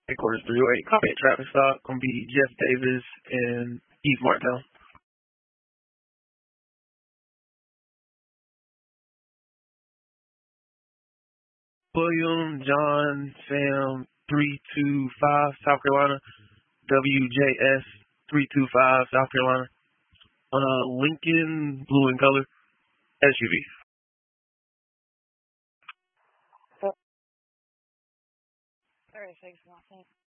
Headquarters 308. Copy at traffic stop. Gonna be Jeff Davis and Eve Martell. William John Sam 325 South Carolina. WJS 325 South Carolina. Lincoln blue in color. SUV. All right, thanks a lot.